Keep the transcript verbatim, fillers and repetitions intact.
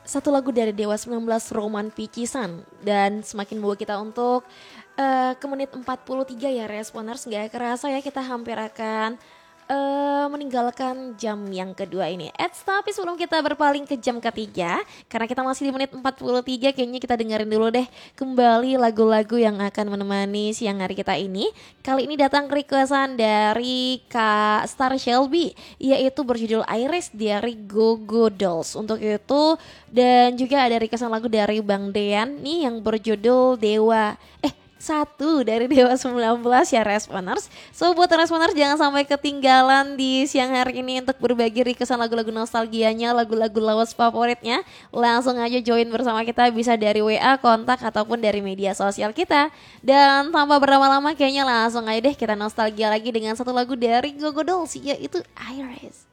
satu lagu dari Dewa sembilan belas Roman Picisan. Dan semakin bawa kita untuk uh, ke menit empat puluh tiga ya Responers. Gak kerasa ya kita hampir akan uh, meninggalkan jam yang kedua ini. Eits, tapi sebelum kita berpaling ke jam ketiga, karena kita masih di menit empat puluh tiga, kayaknya kita dengerin dulu deh kembali lagu-lagu yang akan menemani siang hari kita ini. Kali ini datang requestan dari Kak Star Shelby, yaitu berjudul Iris dari Go Go Dolls. Untuk itu, dan juga ada requestan lagu dari Bang Dean nih yang berjudul Dewa Eh satu dari Dewa sembilan belas ya Responers. So buat Responers jangan sampai ketinggalan di siang hari ini untuk berbagi requestan lagu-lagu nostalgianya, lagu-lagu lawas favoritnya. Langsung aja join bersama kita, bisa dari W A, kontak, ataupun dari media sosial kita. Dan tanpa berlama-lama kayaknya langsung aja deh kita nostalgia lagi dengan satu lagu dari Go Go Dolls, yaitu Iris.